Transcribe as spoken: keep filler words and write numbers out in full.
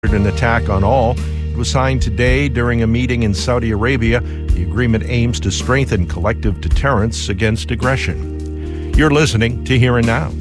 an attack on all. It was signed today during a meeting in Saudi Arabia. The agreement aims to strengthen collective deterrence against aggression. You're listening to Here and Now.